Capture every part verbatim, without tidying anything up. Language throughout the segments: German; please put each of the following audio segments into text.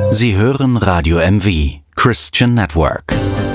Sie hören Radio M V, Christian Network.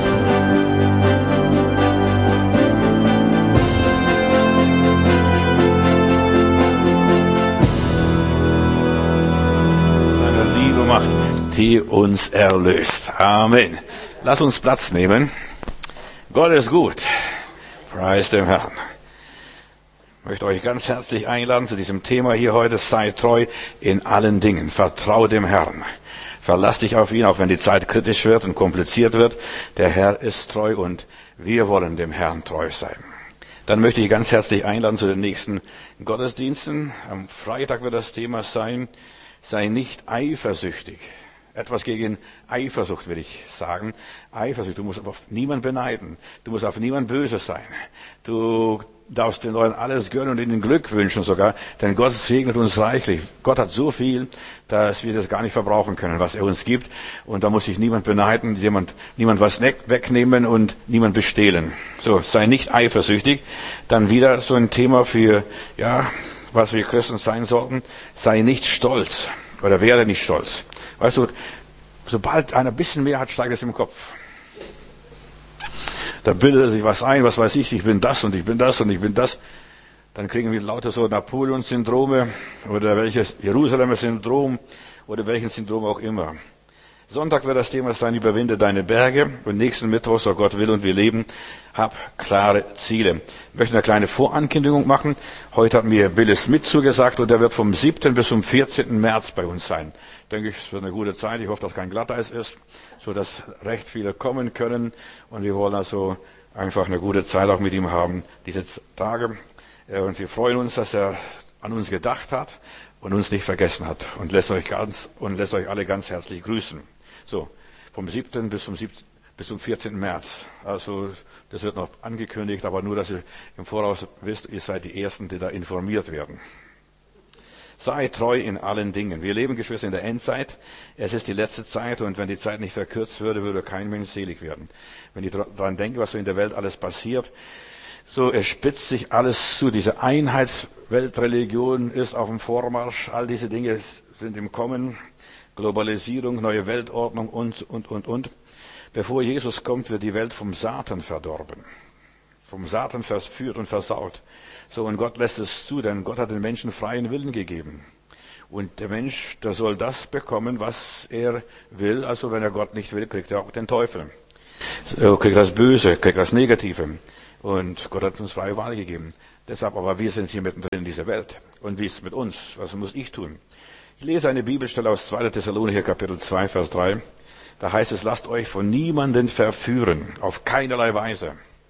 Seine Liebe macht, die uns erlöst. Amen. Lass uns Platz nehmen. Gott ist gut. Preis dem Herrn. Ich möchte euch ganz herzlich einladen zu diesem Thema hier heute. Sei treu in allen Dingen. Vertrau dem Herrn. Verlass dich auf ihn, auch wenn die Zeit kritisch wird und kompliziert wird. Der Herr ist treu und wir wollen dem Herrn treu sein. Dann möchte ich ganz herzlich einladen zu den nächsten Gottesdiensten. Am Freitag wird das Thema sein, sei nicht eifersüchtig. Etwas gegen Eifersucht will ich sagen. Eifersucht, du musst auf niemanden beneiden. Du musst auf niemanden böse sein. Du darfst den Leuten alles gönnen und ihnen Glück wünschen sogar, denn Gott segnet uns reichlich. Gott hat so viel, dass wir das gar nicht verbrauchen können, was er uns gibt. Und da muss sich niemand beneiden, jemand, niemand was wegnehmen und niemand bestehlen. So, sei nicht eifersüchtig. Dann wieder so ein Thema für, ja, was wir Christen sein sollten. Sei nicht stolz oder werde nicht stolz. Weißt du, sobald einer ein bisschen mehr hat, steigt es im Kopf. Da bildet er sich was ein, was weiß ich, ich bin das und ich bin das und ich bin das. Dann kriegen wir lauter so Napoleon-Syndrome oder welches Jerusalemer Syndrom oder welches Syndrom auch immer. Sonntag wird das Thema sein, überwinde deine Berge. Und nächsten Mittwoch, so Gott will und wir leben, hab klare Ziele. Ich möchte eine kleine Vorankündigung machen. Heute hat mir Bill Smith zugesagt und er wird vom siebten bis zum vierzehnten März bei uns sein. Denke ich, es wird eine gute Zeit. Ich hoffe, dass kein Glatteis ist, so dass recht viele kommen können. Und wir wollen also einfach eine gute Zeit auch mit ihm haben, diese Tage. Und wir freuen uns, dass er an uns gedacht hat und uns nicht vergessen hat. Und lässt euch ganz, und lässt euch alle ganz herzlich grüßen. So, vom siebten bis zum siebzehnten bis zum vierzehnten März. Also, das wird noch angekündigt, aber nur, dass ihr im Voraus wisst, ihr seid die Ersten, die da informiert werden. Sei treu in allen Dingen. Wir leben, Geschwister, in der Endzeit. Es ist die letzte Zeit und wenn die Zeit nicht verkürzt würde, würde kein Mensch selig werden. Wenn ich daran denke, was so in der Welt alles passiert, so, es spitzt sich alles zu. Diese Einheitsweltreligion ist auf dem Vormarsch. All diese Dinge sind im Kommen. Globalisierung, neue Weltordnung und, und, und, und. Bevor Jesus kommt, wird die Welt vom Satan verdorben. Vom Satan verführt und versaut. So, und Gott lässt es zu, denn Gott hat den Menschen freien Willen gegeben. Und der Mensch, der soll das bekommen, was er will. Also, wenn er Gott nicht will, kriegt er auch den Teufel. Er kriegt das Böse, kriegt das Negative. Und Gott hat uns freie Wahl gegeben. Deshalb, aber wir sind hier mittendrin in dieser Welt. Und wie ist es mit uns? Was muss ich tun? Ich lese eine Bibelstelle aus zweiter Thessalonicher Kapitel zwei, Vers drei. Da heißt es, lasst euch von niemanden verführen, auf keinerlei Weise.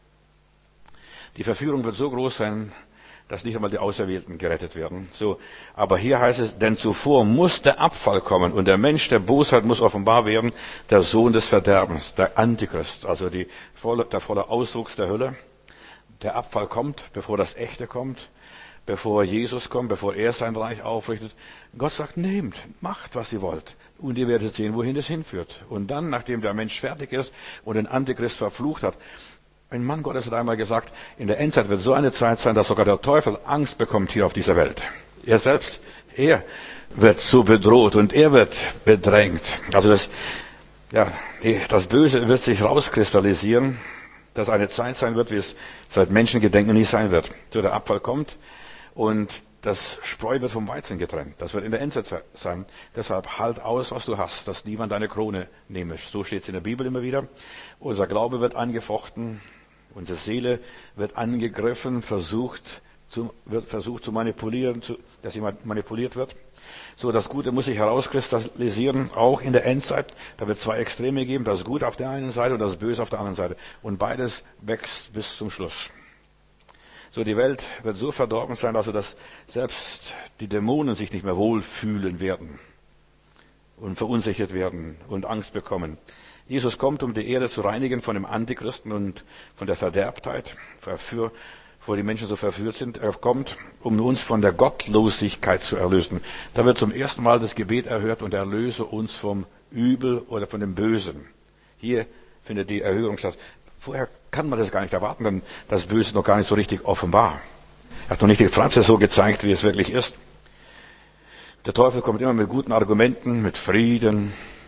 Die Verführung wird so groß sein, dass nicht einmal die Auserwählten gerettet werden. So, aber hier heißt es, denn zuvor muss der Abfall kommen und der Mensch der Bosheit muss offenbar werden, der Sohn des Verderbens, der Antichrist, also die volle, der volle Auswuchs der Hölle. Der Abfall kommt, bevor das Echte kommt. Bevor Jesus kommt, bevor er sein Reich aufrichtet. Gott sagt, nehmt, macht, was ihr wollt. Und ihr werdet sehen, wohin es hinführt. Und dann, nachdem der Mensch fertig ist und den Antichrist verflucht hat, ein Mann Gottes hat einmal gesagt, in der Endzeit wird so eine Zeit sein, dass sogar der Teufel Angst bekommt hier auf dieser Welt. Er selbst, er wird so bedroht und er wird bedrängt. Also das, ja, das Böse wird sich rauskristallisieren, dass eine Zeit sein wird, wie es seit Menschengedenken nie sein wird. So der Abfall kommt. Und das Spreu wird vom Weizen getrennt. Das wird in der Endzeit sein. Deshalb halt aus, was du hast, dass niemand deine Krone nehme. So steht es in der Bibel immer wieder. Unser Glaube wird angefochten. Unsere Seele wird angegriffen, versucht zu, wird versucht zu manipulieren, zu, dass sie manipuliert wird. So, das Gute muss sich herauskristallisieren, auch in der Endzeit. Da wird zwei Extreme geben, das Gute auf der einen Seite und das Böse auf der anderen Seite. Und beides wächst bis zum Schluss. So, die Welt wird so verdorben sein, also dass selbst die Dämonen sich nicht mehr wohlfühlen werden und verunsichert werden und Angst bekommen. Jesus kommt, um die Erde zu reinigen von dem Antichristen und von der Verderbtheit, für, wo die Menschen so verführt sind. Er kommt, um uns von der Gottlosigkeit zu erlösen. Da wird zum ersten Mal das Gebet erhört und erlöse uns vom Übel oder von dem Bösen. Hier findet die Erhörung statt. Vorher kann man das gar nicht erwarten, denn das Böse ist noch gar nicht so richtig offenbar. Er hat noch nicht die Pflanze so gezeigt, wie es wirklich ist. Der Teufel kommt immer mit guten Argumenten, mit Frieden,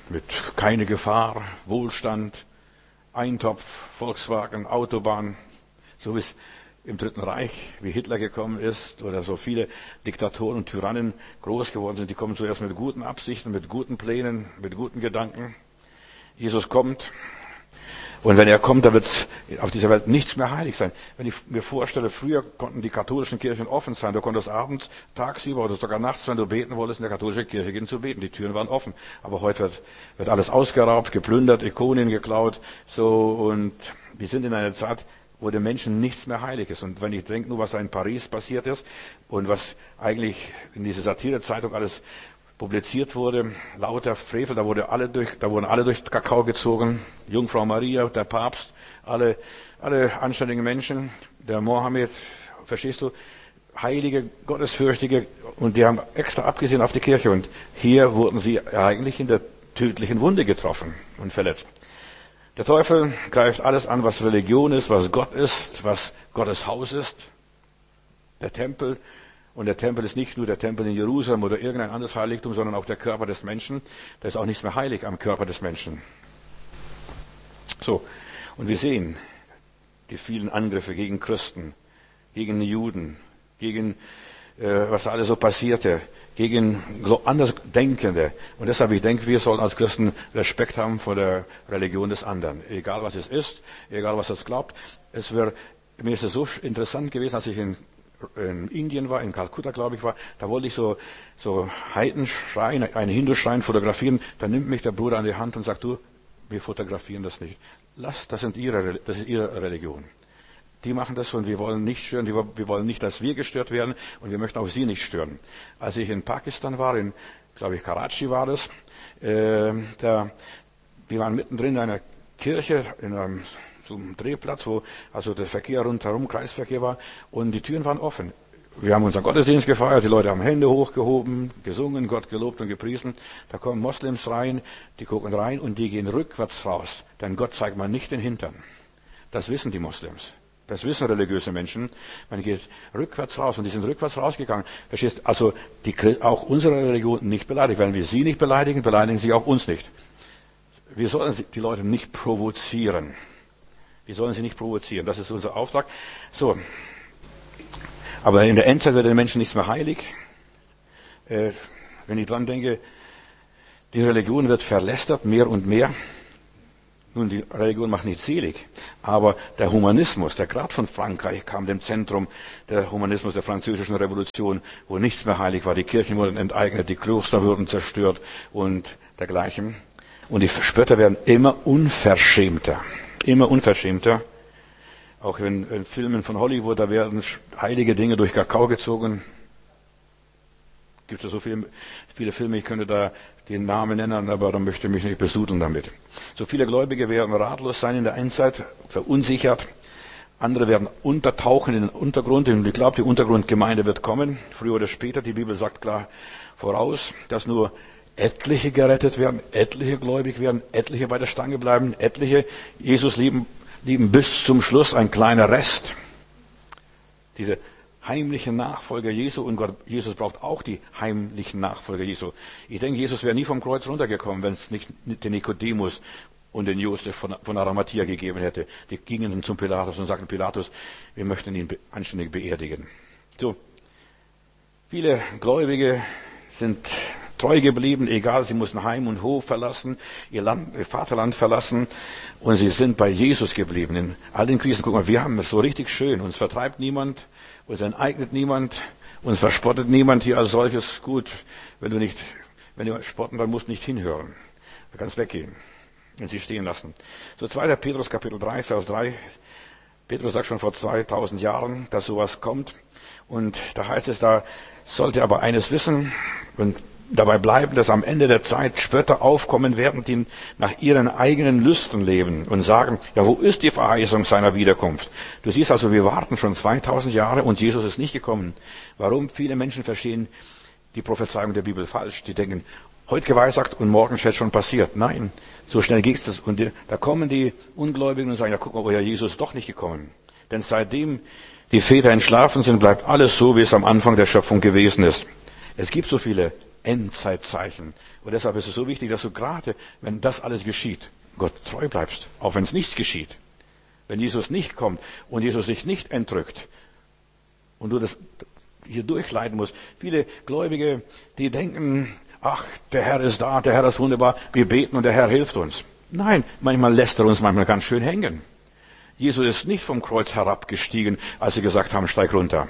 mit keine Gefahr, Wohlstand, Eintopf, Volkswagen, Autobahn, so wie es im Dritten Reich, wie Hitler gekommen ist oder so viele Diktatoren und Tyrannen groß geworden sind. Die kommen zuerst mit guten Absichten, mit guten Plänen, mit guten Gedanken. Jesus kommt. Und wenn er kommt, dann wird auf dieser Welt nichts mehr heilig sein. Wenn ich mir vorstelle, früher konnten die katholischen Kirchen offen sein. Du konntest abends, tagsüber oder sogar nachts, wenn du beten wolltest, in der katholischen Kirche gehen zu beten. Die Türen waren offen. Aber heute wird, wird alles ausgeraubt, geplündert, Ikonen geklaut. So, und wir sind in einer Zeit, wo den Menschen nichts mehr heilig ist. Und wenn ich denke, nur was da in Paris passiert ist und was eigentlich in dieser Satire-Zeitung alles publiziert wurde, lauter Frevel, da wurde alle durch, da wurden alle durch Kakao gezogen, Jungfrau Maria, der Papst, alle, alle anständigen Menschen, der Mohammed, verstehst du, Heilige, Gottesfürchtige, und die haben extra abgesehen auf die Kirche, und hier wurden sie eigentlich in der tödlichen Wunde getroffen und verletzt. Der Teufel greift alles an, was Religion ist, was Gott ist, was Gottes Haus ist, der Tempel. Und der Tempel ist nicht nur der Tempel in Jerusalem oder irgendein anderes Heiligtum, sondern auch der Körper des Menschen. Da ist auch nichts mehr heilig am Körper des Menschen. So, und wir sehen die vielen Angriffe gegen Christen, gegen Juden, gegen äh, was da alles so passierte, gegen Andersdenkende. Und deshalb, ich denke, wir sollen als Christen Respekt haben vor der Religion des anderen. Egal was es ist, egal was es glaubt. Es wär, mir ist es so interessant gewesen, als ich in in Indien war, in Kalkutta, glaube ich, war, da wollte ich so, so Heidenschrein, einen Hinduschrein fotografieren. Da nimmt mich der Bruder an die Hand und sagt, du, wir fotografieren das nicht. Lass, das sind ihre, das ist ihre Religion. Die machen das und wir wollen nicht stören, wir wollen nicht, dass wir gestört werden, und wir möchten auch sie nicht stören. Als ich in Pakistan war, in, glaube ich, Karachi war das, äh, da, wir waren mittendrin in einer Kirche, in einem zum Drehplatz, wo also der Verkehr rundherum, Kreisverkehr war, und die Türen waren offen. Wir haben unseren Gottesdienst gefeiert, die Leute haben Hände hochgehoben, gesungen, Gott gelobt und gepriesen. Da kommen Moslems rein, die gucken rein und die gehen rückwärts raus. Denn Gott zeigt man nicht den Hintern. Das wissen die Moslems. Das wissen religiöse Menschen. Man geht rückwärts raus, und die sind rückwärts rausgegangen. Verstehst? Also die, auch unsere Religion nicht beleidigt. Wenn wir sie nicht beleidigen, beleidigen sie auch uns nicht. Wir sollen die Leute nicht provozieren. Wir sollen sie nicht provozieren. Das ist unser Auftrag. So. Aber in der Endzeit wird den Menschen nichts mehr heilig. Äh, wenn ich dran denke, die Religion wird verlästert, mehr und mehr. Nun, die Religion macht nicht selig. Aber der Humanismus, der gerade von Frankreich kam, dem Zentrum, der Humanismus der französischen Revolution, wo nichts mehr heilig war. Die Kirchen wurden enteignet, die Kloster wurden zerstört und dergleichen. Und die Spötter werden immer unverschämter. Immer unverschämter. Auch in, in Filmen von Hollywood, da werden heilige Dinge durch Kakao gezogen. Gibt es so viele, viele Filme, ich könnte da den Namen nennen, aber da möchte ich mich nicht besudeln damit. So viele Gläubige werden ratlos sein in der Endzeit, verunsichert. Andere werden untertauchen in den Untergrund. Und ich glaube, die Untergrundgemeinde wird kommen, früher oder später. Die Bibel sagt klar voraus, dass nur etliche gerettet werden, etliche gläubig werden, etliche bei der Stange bleiben, etliche Jesus lieben, lieben bis zum Schluss, ein kleiner Rest. Diese heimlichen Nachfolger Jesu, und Gott, Jesus braucht auch die heimlichen Nachfolger Jesu. Ich denke, Jesus wäre nie vom Kreuz runtergekommen, wenn es nicht den Nikodemus und den Josef von, von Arimathea gegeben hätte. Die gingen dann zum Pilatus und sagten, Pilatus, wir möchten ihn anständig beerdigen. So, viele Gläubige sind treu geblieben, egal, sie mussten Heim und Hof verlassen, ihr Land, ihr Vaterland verlassen, und sie sind bei Jesus geblieben. In all den Krisen, guck mal, wir haben es so richtig schön, uns vertreibt niemand, uns enteignet niemand, uns verspottet niemand hier als solches. Gut, wenn du nicht, wenn du spotten, dann musst du nicht hinhören. Du kannst weggehen und sie stehen lassen. So, zweiter Petrus Kapitel drei, Vers drei. Petrus sagt schon vor zweitausend Jahren, dass sowas kommt. Und da heißt es, da sollte aber eines wissen und dabei bleiben, dass am Ende der Zeit Spötter aufkommen werden, die nach ihren eigenen Lüsten leben und sagen, ja, wo ist die Verheißung seiner Wiederkunft? Du siehst also, wir warten schon zweitausend Jahre und Jesus ist nicht gekommen. Warum? Viele Menschen verstehen die Prophezeiung der Bibel falsch. Die denken, heute geweissagt und morgen ist jetzt schon passiert. Nein, so schnell geht's das. Und die, da kommen die Ungläubigen und sagen, ja, guck mal, euer Jesus ist doch nicht gekommen. Denn seitdem die Väter entschlafen sind, bleibt alles so, wie es am Anfang der Schöpfung gewesen ist. Es gibt so viele Endzeitzeichen. Und deshalb ist es so wichtig, dass du gerade, wenn das alles geschieht, Gott treu bleibst, auch wenn es nichts geschieht. Wenn Jesus nicht kommt und Jesus sich nicht entrückt und du das hier durchleiden musst. Viele Gläubige, die denken, ach, der Herr ist da, der Herr ist wunderbar, wir beten und der Herr hilft uns. Nein, manchmal lässt er uns manchmal ganz schön hängen. Jesus ist nicht vom Kreuz herabgestiegen, als sie gesagt haben, steig runter.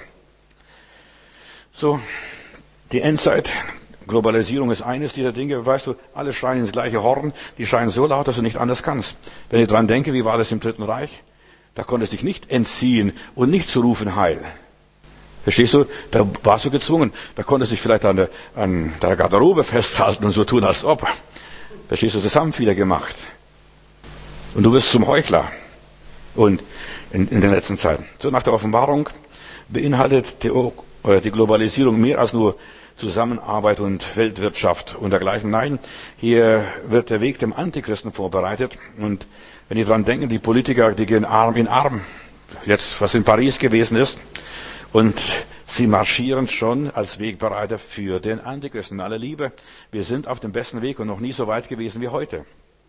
So, die Endzeit, Globalisierung ist eines dieser Dinge, weißt du, alle schreien ins gleiche Horn, die schreien so laut, dass du nicht anders kannst. Wenn ich dran denke, wie war das im Dritten Reich? Da konntest du dich nicht entziehen und nicht zu rufen Heil. Verstehst du? Da warst du gezwungen. Da konntest du dich vielleicht an der, an der Garderobe festhalten und so tun, als ob. Verstehst du? Das haben viele gemacht. Und du wirst zum Heuchler. Und in, in den letzten Zeiten. So, nach der Offenbarung beinhaltet die, äh, die Globalisierung mehr als nur Zusammenarbeit und Weltwirtschaft und dergleichen. Nein, hier wird der Weg dem Antichristen vorbereitet. Und wenn ich dran denke, die Politiker, die gehen Arm in Arm. Jetzt, was in Paris gewesen ist. Und sie marschieren schon als Wegbereiter für den Antichristen. Alle Liebe, wir sind auf dem besten Weg und noch nie so weit gewesen wie heute.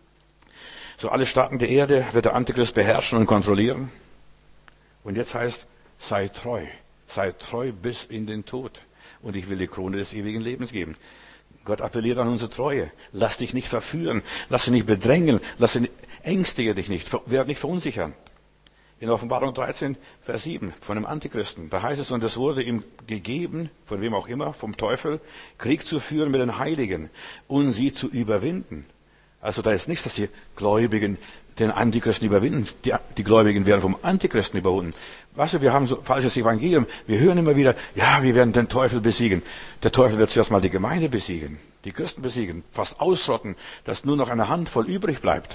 So, alle Staaten der Erde wird der Antichrist beherrschen und kontrollieren. Und jetzt heißt, sei treu. Sei treu bis in den Tod. Und ich will die Krone des ewigen Lebens geben. Gott appelliert an unsere Treue. Lass dich nicht verführen. Lass dich nicht bedrängen. Lass dich, ängstige dich nicht. Werd nicht verunsichern. In Offenbarung dreizehn, Vers sieben, von dem Antichristen. Da heißt es, und es wurde ihm gegeben, von wem auch immer, vom Teufel, Krieg zu führen mit den Heiligen und sie zu überwinden. Also da ist nichts, dass die Gläubigen den Antichristen überwinden. Die, die Gläubigen werden vom Antichristen überwunden. Weißt du, wir haben so falsches Evangelium. Wir hören immer wieder, ja, wir werden den Teufel besiegen. Der Teufel wird zuerst mal die Gemeinde besiegen, die Christen besiegen, fast ausrotten, dass nur noch eine Handvoll übrig bleibt.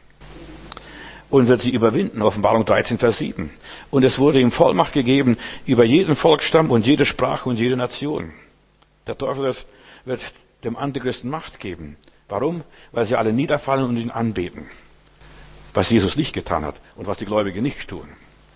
Und wird sie überwinden, Offenbarung dreizehn, Vers sieben. Und es wurde ihm Vollmacht gegeben über jeden Volksstamm und jede Sprache und jede Nation. Der Teufel wird, wird dem Antichristen Macht geben. Warum? Weil sie alle niederfallen und ihn anbeten. Was Jesus nicht getan hat und was die Gläubigen nicht tun.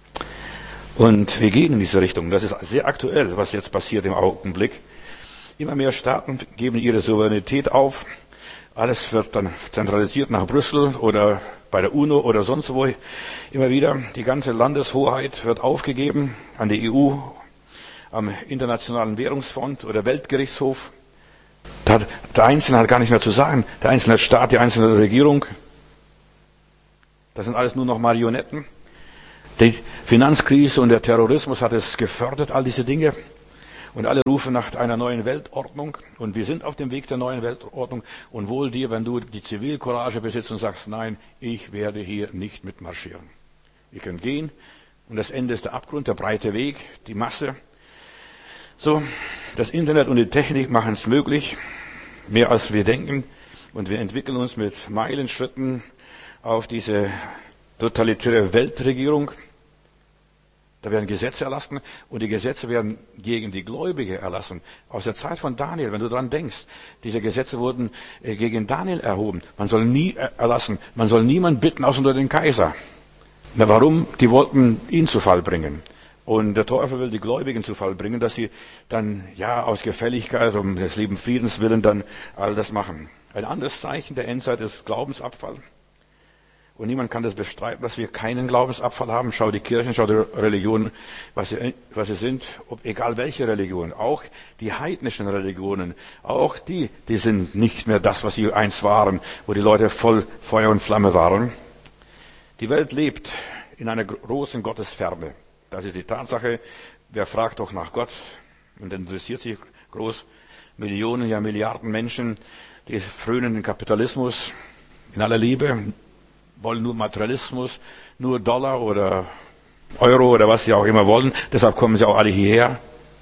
Und wir gehen in diese Richtung. Das ist sehr aktuell, was jetzt passiert im Augenblick. Immer mehr Staaten geben ihre Souveränität auf. Alles wird dann zentralisiert nach Brüssel oder bei der UNO oder sonst wo. Immer wieder, die ganze Landeshoheit wird aufgegeben an die E U, am Internationalen Währungsfonds oder Weltgerichtshof. Da hat der Einzelne hat gar nicht mehr zu sagen. Der einzelne Staat, die einzelne Regierung. Das sind alles nur noch Marionetten. Die Finanzkrise und der Terrorismus hat es gefördert, all diese Dinge. Und alle rufen nach einer neuen Weltordnung. Und wir sind auf dem Weg der neuen Weltordnung. Und wohl dir, wenn du die Zivilcourage besitzt und sagst, nein, ich werde hier nicht mitmarschieren. Wir können gehen. Und das Ende ist der Abgrund, der breite Weg, die Masse. So, das Internet und die Technik machen es möglich, mehr als wir denken. Und wir entwickeln uns mit Meilenschritten auf diese totalitäre Weltregierung. Da werden Gesetze erlassen und die Gesetze werden gegen die Gläubige erlassen. Aus der Zeit von Daniel, wenn du dran denkst, diese Gesetze wurden gegen Daniel erhoben. Man soll nie erlassen, man soll niemand bitten, außer nur den Kaiser. Na, warum? Die wollten ihn zu Fall bringen. Und der Teufel will die Gläubigen zu Fall bringen, dass sie dann, ja, aus Gefälligkeit, um des lieben Friedens willen, dann all das machen. Ein anderes Zeichen der Endzeit ist Glaubensabfall. Und niemand kann das bestreiten, dass wir keinen Glaubensabfall haben. Schau die Kirchen, schau die Religionen, was sie, was sie sind, ob, egal welche Religion. Auch die heidnischen Religionen, auch die, die sind nicht mehr das, was sie einst waren, wo die Leute voll Feuer und Flamme waren. Die Welt lebt in einer großen Gottesferne. Das ist die Tatsache. Wer fragt doch nach Gott und interessiert sich groß. Millionen, ja Milliarden Menschen, die frönen den Kapitalismus in aller Liebe, wollen nur Materialismus, nur Dollar oder Euro oder was sie auch immer wollen. Deshalb kommen sie auch alle hierher.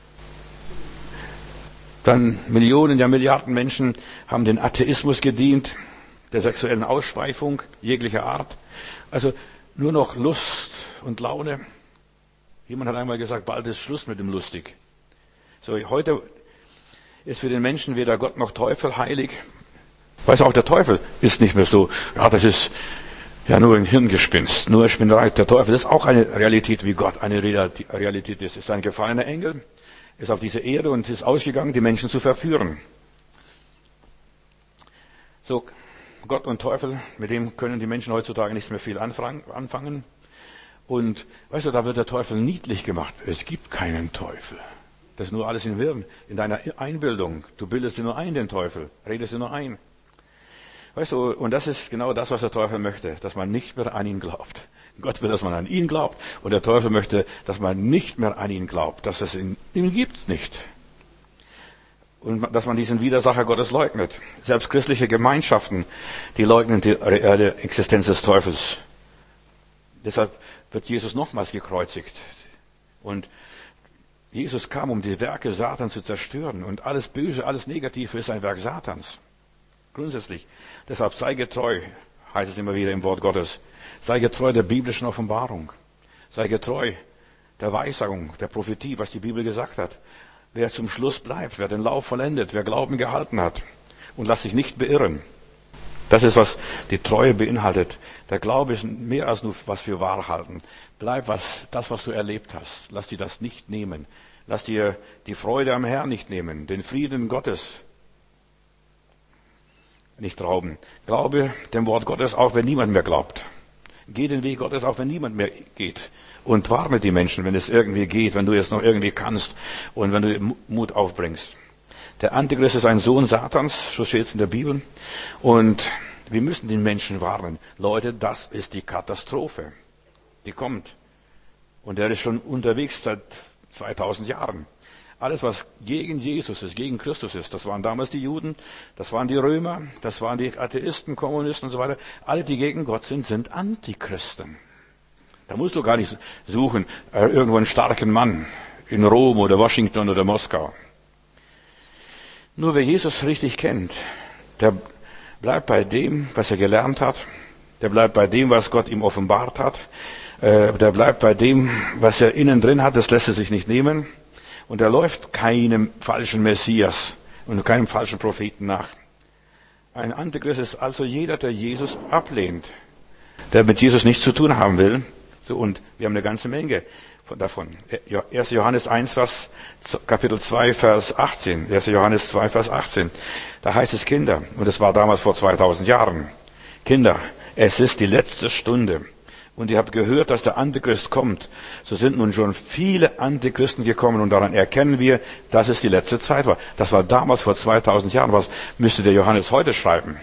Dann Millionen, ja Milliarden Menschen haben den Atheismus gedient, der sexuellen Ausschweifung jeglicher Art. Also nur noch Lust und Laune. Jemand hat einmal gesagt, bald ist Schluss mit dem Lustig. So, heute ist für den Menschen weder Gott noch Teufel heilig. Weißt du, auch der Teufel ist nicht mehr so, ja, das ist ja nur ein Hirngespinst, nur Spinnerei. Der Teufel ist auch eine Realität wie Gott, eine Realität ist. Ist ein gefallener Engel, ist auf dieser Erde und ist ausgegangen, die Menschen zu verführen. So, Gott und Teufel, mit dem können die Menschen heutzutage nicht mehr viel anfangen. Und weißt du, da wird der Teufel niedlich gemacht. Es gibt keinen Teufel. Das ist nur alles im Hirn, in deiner Einbildung. Du bildest dir nur ein, den Teufel, redest dir nur ein. Weißt du, und das ist genau das, was der Teufel möchte, dass man nicht mehr an ihn glaubt. Gott will, dass man an ihn glaubt, und der Teufel möchte, dass man nicht mehr an ihn glaubt, dass es ihn, ihn gibt's nicht. Und dass man diesen Widersacher Gottes leugnet. Selbst christliche Gemeinschaften, die leugnen die reelle Existenz des Teufels. Deshalb wird Jesus nochmals gekreuzigt. Und Jesus kam, um die Werke Satans zu zerstören. Und alles Böse, alles Negative ist ein Werk Satans. Grundsätzlich. Deshalb sei getreu, heißt es immer wieder im Wort Gottes. Sei getreu der biblischen Offenbarung. Sei getreu der Weissagung, der Prophetie, was die Bibel gesagt hat. Wer zum Schluss bleibt, wer den Lauf vollendet, wer Glauben gehalten hat. Und lass dich nicht beirren. Das ist, was die Treue beinhaltet. Der Glaube ist mehr als nur was wir wahr halten. Bleib was, das, was du erlebt hast. Lass dir das nicht nehmen. Lass dir die Freude am Herrn nicht nehmen. Den Frieden Gottes nicht rauben. Glaube dem Wort Gottes, auch wenn niemand mehr glaubt. Geh den Weg Gottes, auch wenn niemand mehr geht. Und warne die Menschen, wenn es irgendwie geht, wenn du es noch irgendwie kannst und wenn du Mut aufbringst. Der Antichrist ist ein Sohn Satans, so steht es in der Bibel. Und wir müssen den Menschen warnen. Leute, das ist die Katastrophe. Die kommt. Und der ist schon unterwegs seit zweitausend Jahren. Alles, was gegen Jesus ist, gegen Christus ist, das waren damals die Juden, das waren die Römer, das waren die Atheisten, Kommunisten und so weiter. Alle, die gegen Gott sind, sind Antichristen. Da musst du gar nicht suchen, äh, irgendwo einen starken Mann in Rom oder Washington oder Moskau. Nur wer Jesus richtig kennt, der bleibt bei dem, was er gelernt hat, der bleibt bei dem, was Gott ihm offenbart hat, äh, der bleibt bei dem, was er innen drin hat, das lässt er sich nicht nehmen. Und er läuft keinem falschen Messias und keinem falschen Propheten nach. Ein Antichrist ist also jeder, der Jesus ablehnt, der mit Jesus nichts zu tun haben will. So, und wir haben eine ganze Menge davon. erster Johannes eins, Vers, Kapitel zwei, Vers achtzehn. erster Johannes zwei, Vers achtzehn. Da heißt es, Kinder, und das war damals vor zweitausend Jahren. Kinder, es ist die letzte Stunde. Und ihr habt gehört, dass der Antichrist kommt. So sind nun schon viele Antichristen gekommen und daran erkennen wir, dass es die letzte Zeit war. Das war damals vor zweitausend Jahren. Was müsste der Johannes heute schreiben?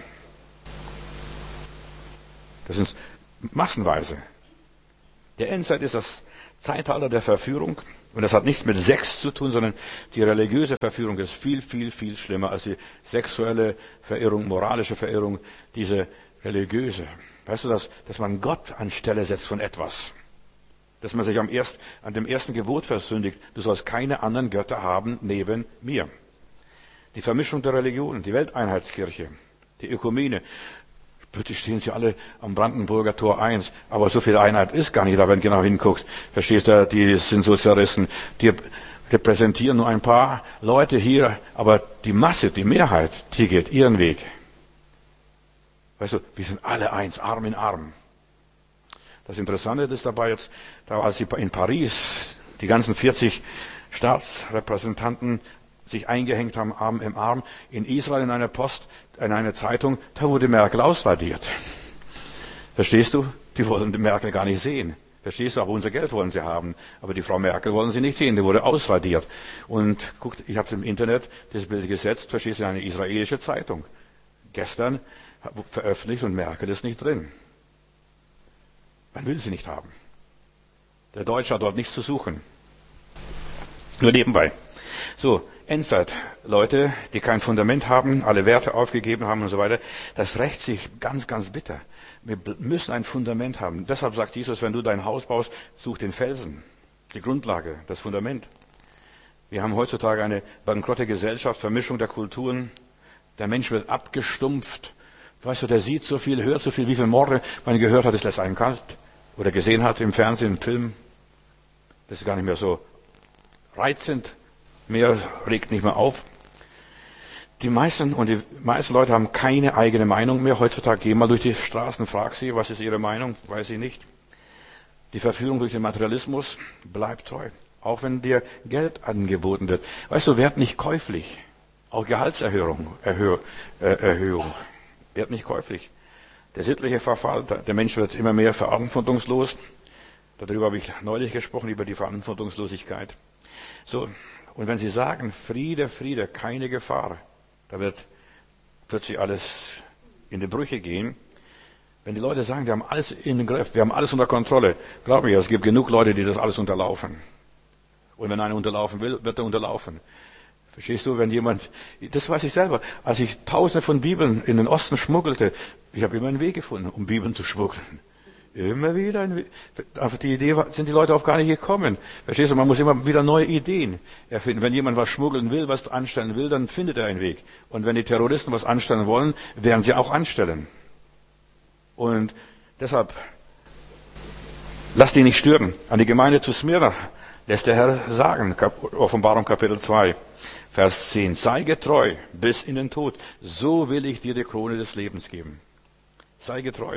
Das sind massenweise. Der Endzeit ist das Zeitalter der Verführung. Und das hat nichts mit Sex zu tun, sondern die religiöse Verführung ist viel, viel, viel schlimmer als die sexuelle Verirrung, moralische Verirrung, diese religiöse. Weißt du, dass, dass man Gott anstelle setzt von etwas? Dass man sich am erst, an dem ersten Gebot versündigt, du sollst keine anderen Götter haben neben mir. Die Vermischung der Religionen, die Welteinheitskirche, die Ökumene. Plötzlich stehen sie alle am Brandenburger Tor eins, aber so viel Einheit ist gar nicht da, wenn du genau hinguckst. Verstehst du, die sind so zerrissen. Die repräsentieren nur ein paar Leute hier, aber die Masse, die Mehrheit, die geht ihren Weg. Weißt du, wir sind alle eins, Arm in Arm. Das Interessante ist dabei jetzt, da als sie in Paris die ganzen vierzig Staatsrepräsentanten sich eingehängt haben, Arm im Arm, in Israel in einer Post, in einer Zeitung, da wurde Merkel ausradiert. Verstehst du? Die wollen die Merkel gar nicht sehen. Verstehst du? Aber unser Geld wollen sie haben. Aber die Frau Merkel wollen sie nicht sehen. Die wurde ausradiert. Und guckt, ich habe es im Internet, das Bild gesetzt, verstehst du, in eine israelische Zeitung. Gestern veröffentlicht und Merkel ist nicht drin. Man will sie nicht haben. Der Deutsche hat dort nichts zu suchen. Nur nebenbei. So, Endzeit. Leute, die kein Fundament haben, alle Werte aufgegeben haben und so weiter. Das rächt sich ganz, ganz bitter. Wir müssen ein Fundament haben. Deshalb sagt Jesus, wenn du dein Haus baust, such den Felsen. Die Grundlage, das Fundament. Wir haben heutzutage eine bankrotte Gesellschaft, Vermischung der Kulturen. Der Mensch wird abgestumpft. Weißt du, der sieht so viel, hört so viel, wie viel Morde man gehört hat, es lässt einen kalt oder gesehen hat im Fernsehen, im Film. Das ist gar nicht mehr so reizend, mehr regt nicht mehr auf. Die meisten und die meisten Leute haben keine eigene Meinung mehr. Heutzutage geh mal durch die Straßen, frag sie, was ist ihre Meinung, weiß sie nicht. Die Verführung durch den Materialismus, bleib treu. Auch wenn dir Geld angeboten wird. Weißt du, werd nicht käuflich. Auch Gehaltserhöhung, Erhöh, äh, Erhöhung. wird nicht käuflich. Der sittliche Verfall, der Mensch wird immer mehr verantwortungslos. Darüber habe ich neulich gesprochen, über die Verantwortungslosigkeit. So, und wenn Sie sagen, Friede, Friede, keine Gefahr, da wird plötzlich alles in die Brüche gehen. Wenn die Leute sagen, wir haben alles in den Griff, wir haben alles unter Kontrolle, glaub mir, es gibt genug Leute, die das alles unterlaufen. Und wenn einer unterlaufen will, wird er unterlaufen. Verstehst du, wenn jemand, das weiß ich selber, als ich tausende von Bibeln in den Osten schmuggelte, ich habe immer einen Weg gefunden, um Bibeln zu schmuggeln. Immer wieder ein Weg. Auf die Idee sind die Leute auch gar nicht gekommen. Verstehst du, man muss immer wieder neue Ideen erfinden. Wenn jemand was schmuggeln will, was anstellen will, dann findet er einen Weg. Und wenn die Terroristen was anstellen wollen, werden sie auch anstellen. Und deshalb, lasst ihn nicht stören. An die Gemeinde zu Smyrna lässt der Herr sagen, Offenbarung Kapitel zwei, Vers zehn, sei getreu bis in den Tod, so will ich dir die Krone des Lebens geben. Sei getreu.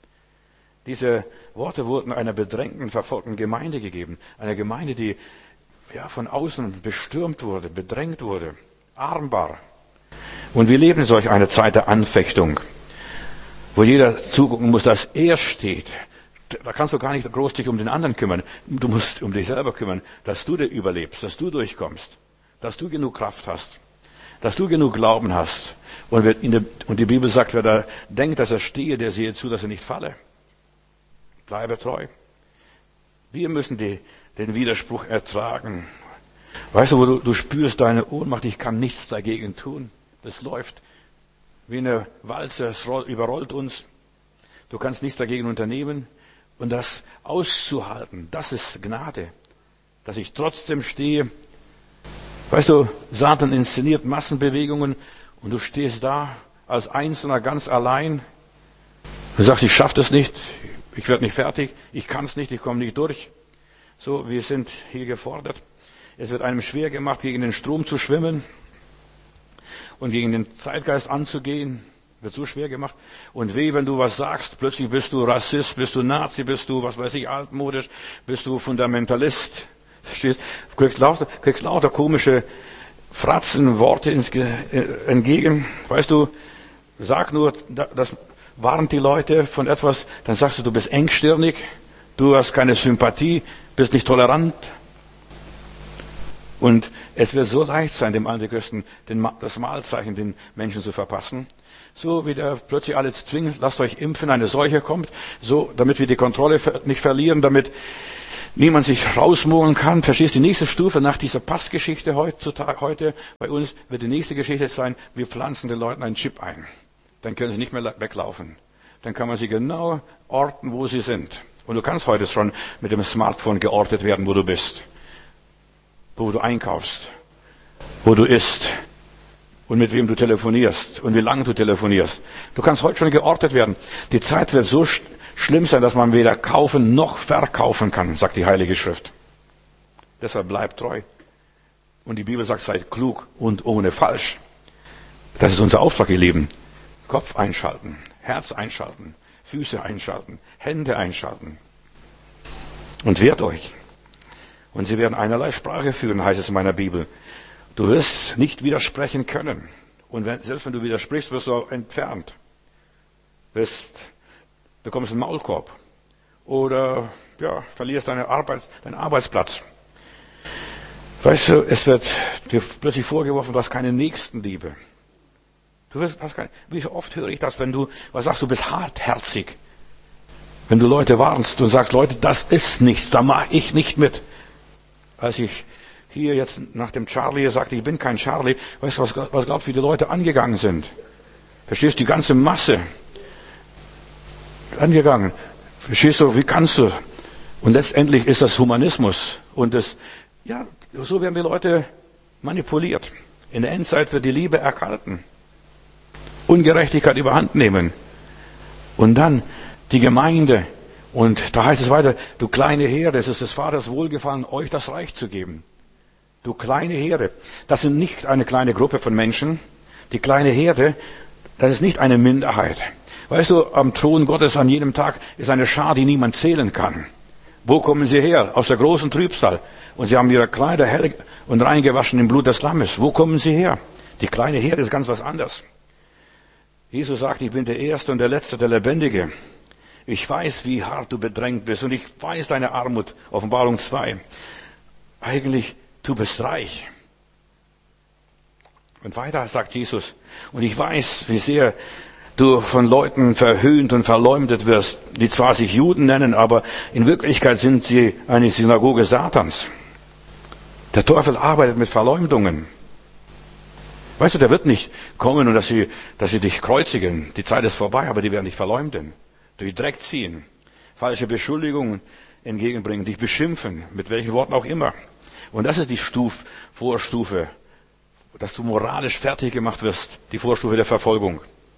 Diese Worte wurden einer bedrängten, verfolgten Gemeinde gegeben. Einer Gemeinde, die ja, von außen bestürmt wurde, bedrängt wurde, arm war. Und wir leben in solch einer Zeit der Anfechtung, wo jeder zugucken muss, dass er steht. Da kannst du gar nicht groß dich um den anderen kümmern. Du musst um dich selber kümmern, dass du dir überlebst, dass du durchkommst, dass du genug Kraft hast, dass du genug Glauben hast. Und, und die Bibel sagt, wer da denkt, dass er stehe, der sehe zu, dass er nicht falle. Bleibe treu. Wir müssen die, den Widerspruch ertragen. Weißt du, wo du, du spürst deine Ohnmacht, ich kann nichts dagegen tun. Das läuft wie eine Walze, es überrollt uns. Du kannst nichts dagegen unternehmen. Und das auszuhalten, das ist Gnade. Dass ich trotzdem stehe. Weißt du, Satan inszeniert Massenbewegungen und du stehst da als Einzelner ganz allein. Du sagst, ich schaffe das nicht. Ich werde nicht fertig, ich kann es nicht, ich komme nicht durch. So, wir sind hier gefordert. Es wird einem schwer gemacht, gegen den Strom zu schwimmen und gegen den Zeitgeist anzugehen. Wird so schwer gemacht. Und weh, wenn du was sagst, plötzlich bist du Rassist, bist du Nazi, bist du, was weiß ich, altmodisch, bist du Fundamentalist. Verstehst? Du kriegst lauter, kriegst lauter komische Fratzen, Worte ins, entgegen. Weißt du, sag nur, das warnt die Leute von etwas, dann sagst du, du bist engstirnig, du hast keine Sympathie, bist nicht tolerant. Und es wird so leicht sein, dem Antichristen den, das Mahlzeichen den Menschen zu verpassen. So wie der plötzlich alle zwingt, lasst euch impfen, eine Seuche kommt, so damit wir die Kontrolle nicht verlieren, damit niemand sich rausmogeln kann. Verstehst du, die nächste Stufe nach dieser Passgeschichte heutzutage, heute bei uns wird die nächste Geschichte sein, wir pflanzen den Leuten einen Chip ein. Dann können sie nicht mehr weglaufen. Dann kann man sie genau orten, wo sie sind. Und du kannst heute schon mit dem Smartphone geortet werden, wo du bist. Wo du einkaufst. Wo du isst. Und mit wem du telefonierst. Und wie lange du telefonierst. Du kannst heute schon geortet werden. Die Zeit wird so sch- schlimm sein, dass man weder kaufen noch verkaufen kann, sagt die Heilige Schrift. Deshalb bleib treu. Und die Bibel sagt, seid klug und ohne falsch. Das ist unser Auftrag, ihr Lieben. Kopf einschalten, Herz einschalten, Füße einschalten, Hände einschalten. Und wehrt euch. Und sie werden einerlei Sprache führen, heißt es in meiner Bibel. Du wirst nicht widersprechen können. Und wenn, selbst wenn du widersprichst, wirst du entfernt. Wirst, bekommst einen Maulkorb. Oder, ja, verlierst deine Arbeit, deinen Arbeitsplatz. Weißt du, es wird dir plötzlich vorgeworfen, du hast keine Nächstenliebe. Du wirst, hast keine, wie oft höre ich das, wenn du, was sagst du, bist hartherzig. Wenn du Leute warnst und sagst, Leute, das ist nichts, da mache ich nicht mit. Als ich hier jetzt nach dem Charlie sagte, ich bin kein Charlie, weißt du, was, was glaubst du, wie die Leute angegangen sind? Verstehst du, die ganze Masse angegangen. Verstehst du, wie kannst du? Und letztendlich ist das Humanismus. Und das, ja, so werden die Leute manipuliert. In der Endzeit wird die Liebe erkalten. Ungerechtigkeit überhand nehmen. Und dann die Gemeinde. Und da heißt es weiter, du kleine Herde, es ist des Vaters Wohlgefallen, euch das Reich zu geben. Du kleine Herde. Das sind nicht eine kleine Gruppe von Menschen. Die kleine Herde, das ist nicht eine Minderheit. Weißt du, am Thron Gottes an jedem Tag ist eine Schar, die niemand zählen kann. Wo kommen sie her? Aus der großen Trübsal. Und sie haben ihre Kleider hell und reingewaschen im Blut des Lammes. Wo kommen sie her? Die kleine Herde ist ganz was anderes. Jesus sagt, ich bin der Erste und der Letzte, der Lebendige. Ich weiß, wie hart du bedrängt bist und ich weiß deine Armut. Offenbarung zwei. Eigentlich, du bist reich. Und weiter sagt Jesus, und ich weiß, wie sehr du von Leuten verhöhnt und verleumdet wirst, die zwar sich Juden nennen, aber in Wirklichkeit sind sie eine Synagoge Satans. Der Teufel arbeitet mit Verleumdungen. Weißt du, der wird nicht kommen und dass sie, dass sie dich kreuzigen. Die Zeit ist vorbei, aber die werden dich verleumden, durch Dreck ziehen, falsche Beschuldigungen entgegenbringen, dich beschimpfen, mit welchen Worten auch immer. Und das ist die Stuf, Vorstufe, dass du moralisch fertig gemacht wirst, die Vorstufe der Verfolgung.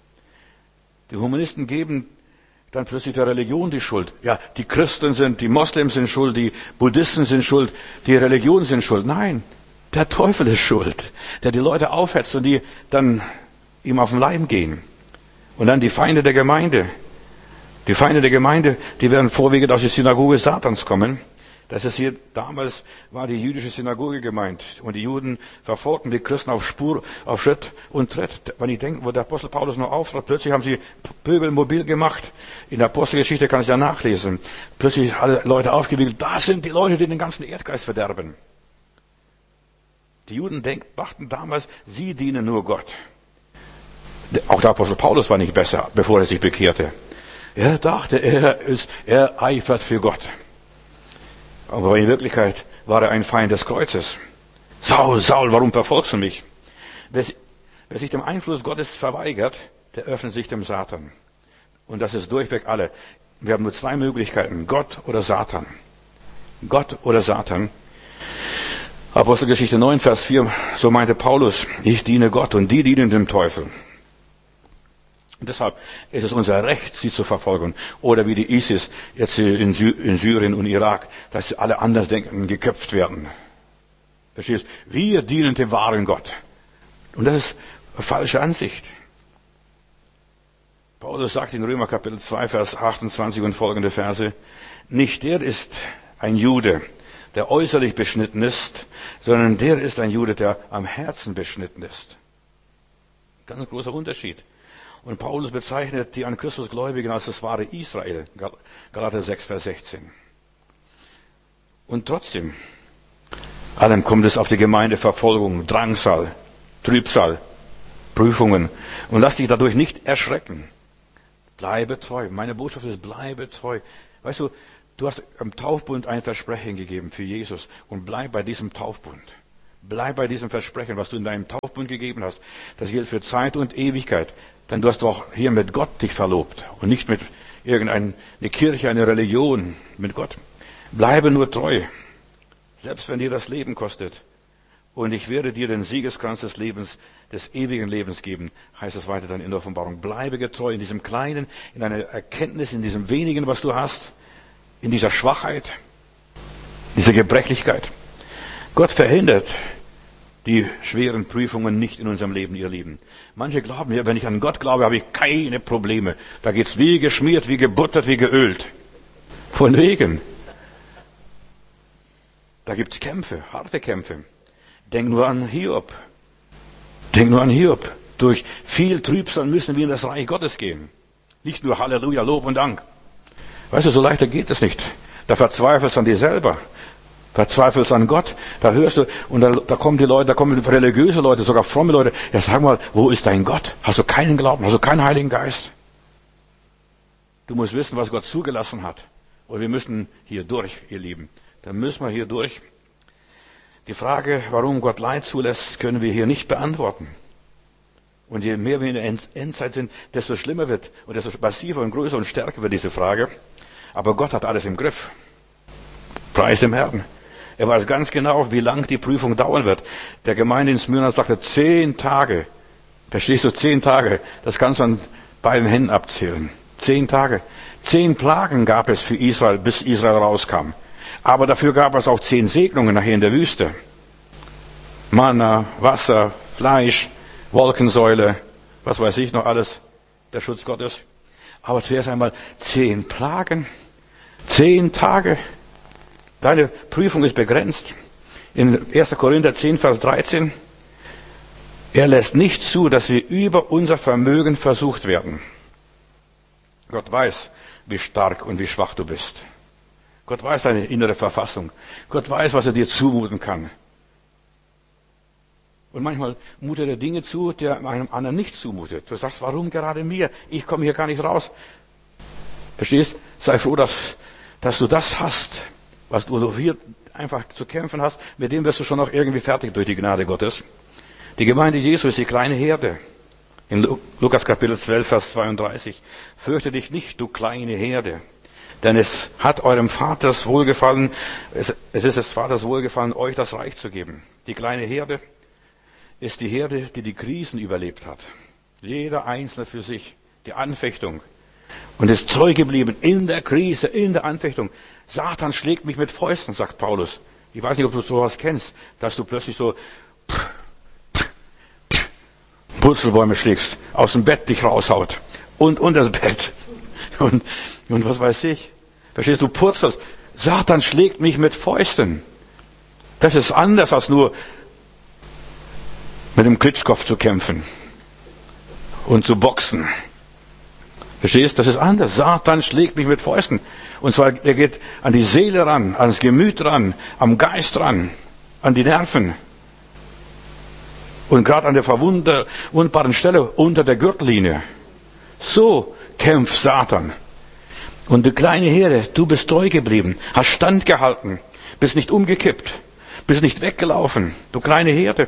Die Humanisten geben dann plötzlich der Religion die Schuld. Ja, die Christen sind, die Moslems sind schuld, die Buddhisten sind schuld, die Religionen sind schuld. Nein, der Teufel ist schuld, der die Leute aufhetzt und die dann ihm auf den Leim gehen. Und dann die Feinde der Gemeinde. Die Feinde der Gemeinde, die werden vorwiegend aus der Synagoge Satans kommen. Das ist hier, damals war die jüdische Synagoge gemeint. Und die Juden verfolgten die Christen auf Spur, auf Schritt und Tritt. Wenn ich denke, wo der Apostel Paulus noch auftrat, plötzlich haben sie Pöbel mobil gemacht. In der Apostelgeschichte kann ich ja nachlesen. Plötzlich alle Leute aufgewiegelt. Das sind die Leute, die den ganzen Erdkreis verderben. Die Juden dachten damals, sie dienen nur Gott. Auch der Apostel Paulus war nicht besser, bevor er sich bekehrte. Er dachte, er ist, er eifert für Gott. Aber in Wirklichkeit war er ein Feind des Kreuzes. Saul, Saul, warum verfolgst du mich? Wer, wer sich dem Einfluss Gottes verweigert, der öffnet sich dem Satan. Und das ist durchweg alle. Wir haben nur zwei Möglichkeiten, Gott oder Satan. Gott oder Satan. Apostelgeschichte neun, Vers vier, so meinte Paulus, ich diene Gott und die dienen dem Teufel. Und deshalb ist es unser Recht, sie zu verfolgen. Oder wie die ISIS jetzt in, Sy- in Syrien und Irak, dass alle Andersdenkenden geköpft werden. Verstehst du? Wir dienen dem wahren Gott. Und das ist eine falsche Ansicht. Paulus sagt in Römer Kapitel zwei, Vers achtundzwanzig und folgende Verse, nicht der ist ein Jude, der äußerlich beschnitten ist, sondern der ist ein Jude, der am Herzen beschnitten ist. Ganz großer Unterschied. Und Paulus bezeichnet die an Christus Gläubigen als das wahre Israel. Galater sechs, Vers sechzehn. Und trotzdem, allem kommt es auf die Gemeinde Verfolgung, Drangsal, Trübsal, Prüfungen. Und lass dich dadurch nicht erschrecken. Bleibe treu. Meine Botschaft ist, bleibe treu. Weißt du, du hast am Taufbund ein Versprechen gegeben für Jesus. Und bleib bei diesem Taufbund. Bleib bei diesem Versprechen, was du in deinem Taufbund gegeben hast. Das gilt für Zeit und Ewigkeit. Denn du hast doch hier mit Gott dich verlobt und nicht mit irgendeiner Kirche, einer Religion, mit Gott. Bleibe nur treu, selbst wenn dir das Leben kostet. Und ich werde dir den Siegeskranz des Lebens, des ewigen Lebens geben, heißt es weiter dann in der Offenbarung. Bleibe getreu in diesem Kleinen, in deiner Erkenntnis, in diesem Wenigen, was du hast, in dieser Schwachheit, dieser Gebrechlichkeit. Gott verhindert die schweren Prüfungen nicht in unserem Leben, ihr Lieben. Manche glauben, ja, wenn ich an Gott glaube, habe ich keine Probleme. Da geht's wie geschmiert, wie gebuttert, wie geölt. Von wegen. Da gibt's Kämpfe, harte Kämpfe. Denk nur an Hiob. Denk nur an Hiob. Durch viel Trübsal müssen wir in das Reich Gottes gehen. Nicht nur Halleluja, Lob und Dank. Weißt du, so leichter geht es nicht. Da verzweifelst du an dir selber. Verzweifelst an Gott, da hörst du, und da, da kommen die Leute, da kommen religiöse Leute, sogar fromme Leute. Ja, sag mal, wo ist dein Gott? Hast du keinen Glauben? Hast du keinen Heiligen Geist? Du musst wissen, was Gott zugelassen hat. Und wir müssen hier durch, ihr Lieben. Dann müssen wir hier durch. Die Frage, warum Gott Leid zulässt, können wir hier nicht beantworten. Und je mehr wir in der Endzeit sind, desto schlimmer wird und desto massiver und größer und stärker wird diese Frage. Aber Gott hat alles im Griff. Preis dem Herrn. Er weiß ganz genau, wie lang die Prüfung dauern wird. Der Gemeinde in Smyrna sagte, zehn Tage. Verstehst du, zehn Tage. Das kannst du an beiden Händen abzählen. Zehn Tage. Zehn Plagen gab es für Israel, bis Israel rauskam. Aber dafür gab es auch zehn Segnungen nachher in der Wüste. Manna, Wasser, Fleisch, Wolkensäule, was weiß ich noch alles. Der Schutz Gottes. Aber zuerst einmal zehn Plagen. Zehn Tage. Deine Prüfung ist begrenzt. In erster Korinther zehn, Vers dreizehn. Er lässt nicht zu, dass wir über unser Vermögen versucht werden. Gott weiß, wie stark und wie schwach du bist. Gott weiß deine innere Verfassung. Gott weiß, was er dir zumuten kann. Und manchmal mutet er Dinge zu, die er einem anderen nicht zumutet. Du sagst, warum gerade mir? Ich komme hier gar nicht raus. Verstehst? Sei froh, dass, dass du das hast, was du hier einfach zu kämpfen hast. Mit dem wirst du schon noch irgendwie fertig durch die Gnade Gottes. Die Gemeinde Jesu ist die kleine Herde. In Lukas Kapitel zwölf, Vers zweiunddreißig. Fürchte dich nicht, du kleine Herde. Denn es hat eurem Vaters Wohlgefallen, es, es ist des Vaters Wohlgefallen, euch das Reich zu geben. Die kleine Herde ist die Herde, die die Krisen überlebt hat. Jeder Einzelne für sich. Die Anfechtung. Und ist treu geblieben in der Krise, in der Anfechtung. Satan schlägt mich mit Fäusten, sagt Paulus. Ich weiß nicht, ob du sowas kennst, dass du plötzlich so Purzelbäume schlägst, aus dem Bett dich raushaut und unter das Bett. Und, und was weiß ich. Verstehst du, purzelst. Satan schlägt mich mit Fäusten. Das ist anders als nur mit dem Klitschkopf zu kämpfen und zu boxen. Verstehst? Das ist anders. Satan schlägt mich mit Fäusten. Und zwar, er geht an die Seele ran, ans Gemüt ran, am Geist ran, an die Nerven. Und gerade an der verwundbaren Stelle unter der Gürtellinie. So kämpft Satan. Und die kleine Herde, du bist treu geblieben, hast standgehalten, bist nicht umgekippt, bist nicht weggelaufen. Du kleine Herde.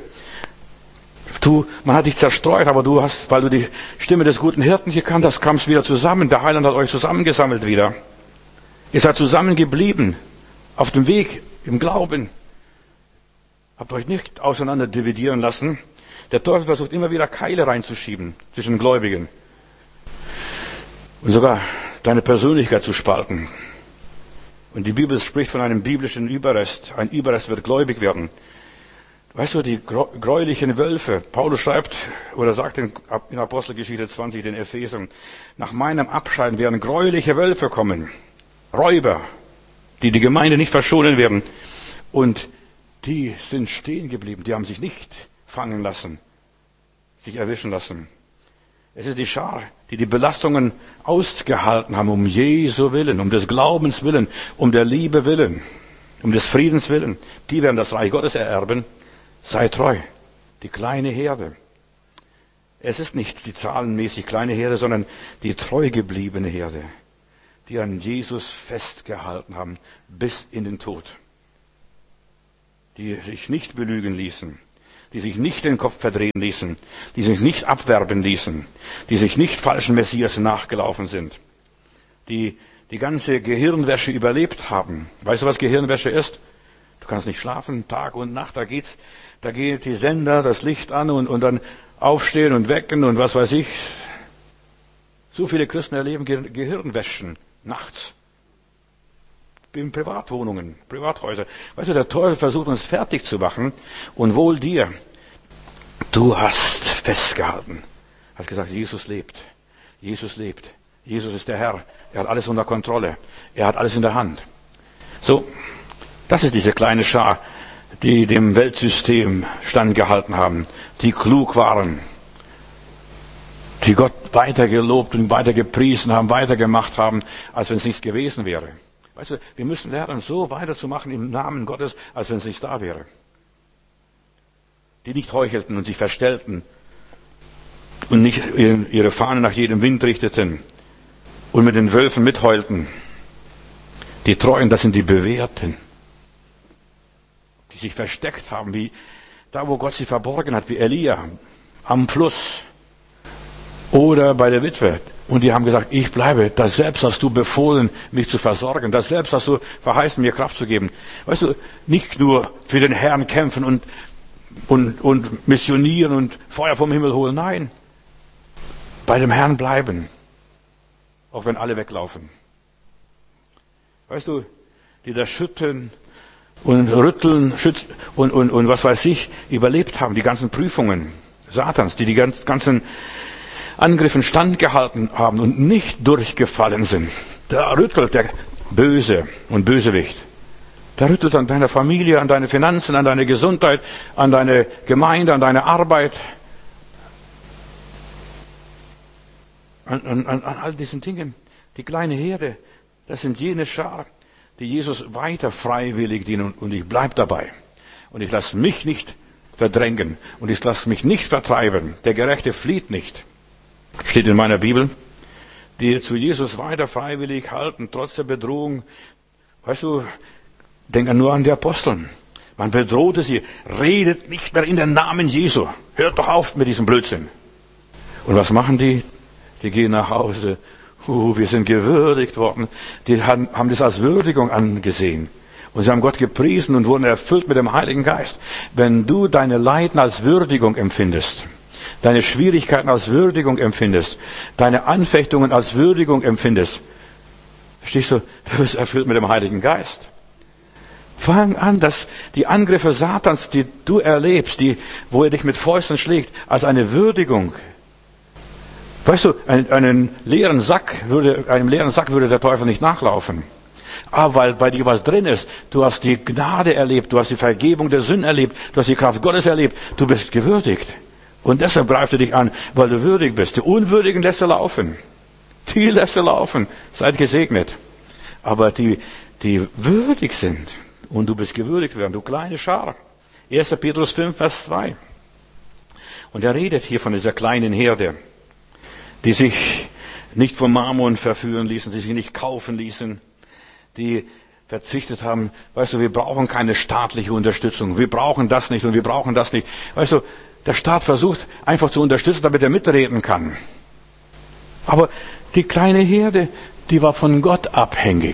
Du, man hat dich zerstreut, aber du hast, weil du die Stimme des guten Hirten gekannt hast, kamst wieder zusammen. Der Heiland hat euch zusammengesammelt wieder. Ihr seid zusammengeblieben, auf dem Weg, im Glauben. Habt euch nicht auseinander dividieren lassen. Der Teufel versucht immer wieder Keile reinzuschieben zwischen den Gläubigen. Und sogar deine Persönlichkeit zu spalten. Und die Bibel spricht von einem biblischen Überrest. Ein Überrest wird gläubig werden. Weißt du, die gräulichen Wölfe, Paulus schreibt oder sagt in Apostelgeschichte zwanzig den Ephesern, nach meinem Abscheiden werden gräuliche Wölfe kommen, Räuber, die die Gemeinde nicht verschonen werden. Und die sind stehen geblieben, die haben sich nicht fangen lassen, sich erwischen lassen. Es ist die Schar, die die Belastungen ausgehalten haben, um Jesu willen, um des Glaubens willen, um der Liebe willen, um des Friedens willen. Die werden das Reich Gottes ererben. Sei treu, die kleine Herde. Es ist nicht die zahlenmäßig kleine Herde, sondern die treu gebliebene Herde, die an Jesus festgehalten haben bis in den Tod. Die sich nicht belügen ließen, die sich nicht den Kopf verdrehen ließen, die sich nicht abwerben ließen, die sich nicht falschen Messias nachgelaufen sind, die die ganze Gehirnwäsche überlebt haben. Weißt du, was Gehirnwäsche ist? Du kannst nicht schlafen, Tag und Nacht, da geht's, da geht die Sender, das Licht an und, und dann aufstehen und wecken und was weiß ich. So viele Christen erleben Ge- Gehirnwäschen nachts. In Privatwohnungen, Privathäuser. Weißt du, der Teufel versucht uns fertig zu machen und wohl dir. Du hast festgehalten. Hast gesagt, Jesus lebt. Jesus lebt. Jesus ist der Herr. Er hat alles unter Kontrolle. Er hat alles in der Hand. So. Das ist diese kleine Schar, die dem Weltsystem standgehalten haben, die klug waren, die Gott weiter gelobt und weiter gepriesen haben, weitergemacht haben, als wenn es nichts gewesen wäre. Weißt du, wir müssen lernen, so weiterzumachen im Namen Gottes, als wenn es nicht da wäre. Die nicht heuchelten und sich verstellten und nicht ihre Fahne nach jedem Wind richteten und mit den Wölfen mitheulten. Die Treuen, das sind die Bewährten. Die sich versteckt haben, wie da, wo Gott sie verborgen hat, wie Elia am Fluss oder bei der Witwe. Und die haben gesagt, ich bleibe, das selbst hast du befohlen, mich zu versorgen, das selbst hast du verheißen, mir Kraft zu geben. Weißt du, nicht nur für den Herrn kämpfen und, und, und missionieren und Feuer vom Himmel holen, nein, bei dem Herrn bleiben, auch wenn alle weglaufen. Weißt du, die das schütten und rütteln schütz, und, und, und was weiß ich, überlebt haben, die ganzen Prüfungen Satans, die die ganz, ganzen Angriffen standgehalten haben und nicht durchgefallen sind. Da rüttelt der Böse und Bösewicht. Der rüttelt an deiner Familie, an deine Finanzen, an deine Gesundheit, an deine Gemeinde, an deine Arbeit, an, an, an all diesen Dingen. Die kleine Herde, das sind jene Schar, die Jesus weiter freiwillig dienen. Und ich bleib dabei. Und ich lasse mich nicht verdrängen. Und ich lasse mich nicht vertreiben. Der Gerechte flieht nicht. Steht in meiner Bibel. Die zu Jesus weiter freiwillig halten, trotz der Bedrohung. Weißt du, denk nur an die Aposteln. Man bedrohte sie. Redet nicht mehr in den Namen Jesu. Hört doch auf mit diesem Blödsinn. Und was machen die? Die gehen nach Hause. Uh, wir sind gewürdigt worden. Die haben, haben das als Würdigung angesehen. Und sie haben Gott gepriesen und wurden erfüllt mit dem Heiligen Geist. Wenn du deine Leiden als Würdigung empfindest, deine Schwierigkeiten als Würdigung empfindest, deine Anfechtungen als Würdigung empfindest, verstehst du, du wirst erfüllt mit dem Heiligen Geist. Fang an, dass die Angriffe Satans, die du erlebst, die, wo er dich mit Fäusten schlägt, als eine Würdigung. Weißt du, einen, einen leeren Sack würde, einem leeren Sack würde der Teufel nicht nachlaufen. Aber weil bei dir was drin ist, du hast die Gnade erlebt, du hast die Vergebung der Sünden erlebt, du hast die Kraft Gottes erlebt, du bist gewürdigt. Und deshalb greift er dich an, weil du würdig bist. Die Unwürdigen lässt er laufen. Die lässt er laufen. Seid gesegnet. Aber die, die würdig sind, und du bist gewürdigt werden, du kleine Schar. erster Petrus fünf, Vers zwei. Und er redet hier von dieser kleinen Herde, die sich nicht vom Mammon verführen ließen, die sich nicht kaufen ließen, die verzichtet haben. Weißt du, wir brauchen keine staatliche Unterstützung. Wir brauchen das nicht und wir brauchen das nicht. Weißt du, der Staat versucht einfach zu unterstützen, damit er mitreden kann. Aber die kleine Herde, die war von Gott abhängig.